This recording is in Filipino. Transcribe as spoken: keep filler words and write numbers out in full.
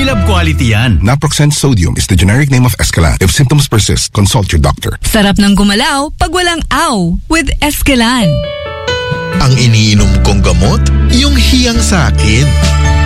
Lab quality yan. Naproxen sodium is the generic name of Escalan. If symptoms persist, consult your doctor. Sarap ng gumalaw pag walang aw with Escalan. Ang iniinom kong gamot, yung hiyang sa akin.